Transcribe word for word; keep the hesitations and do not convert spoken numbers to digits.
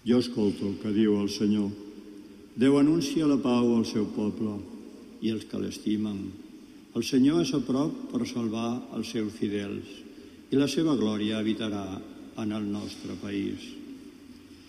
Jo escolto el que diu el Senyor. Déu anuncia la pau al seu poble i els que l'estimen. El Senyor és a prop per salvar els seus fidels i la seva glòria habitarà en el nostre país.